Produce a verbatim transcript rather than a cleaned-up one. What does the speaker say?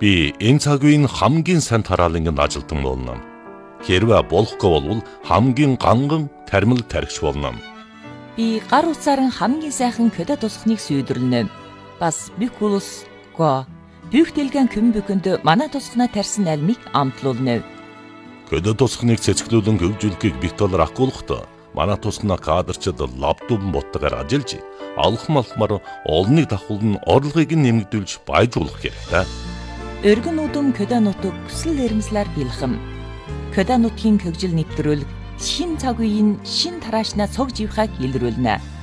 Би энэ цаг үеийн хамгийн сайн тараалангийн ажилтан болно. Хэрвээ болохгүй бол хамгийн ганган тармил тархич болно. Би гар утсаар хамгийн сайхан көдө тусахныг сүйдрлэнэ. Бас бикулус го бүхтэлгэн көмбөкөнд манай тусахнаа тарьсан альмыг амтлуулна. Көдө тусахныг цэцгэлүүлэн хөгжүүлэхийг битолор ахгуулахдаа манай тусахнаа кадрчид лаптоп боттойгоор ажиллаж алхам алхмаар олныг давхуулн орлогыг нэмэгдүүлж баяжуулах хэрэгтэй. Өргөн удам көдө нутаг хүсэл эрмслэр бэлхэм. Көдө нутгийн хөгжил нэвтрүүлэг шин цаг үеийн шин тараашнаа цог живхаг илрүүлнэ.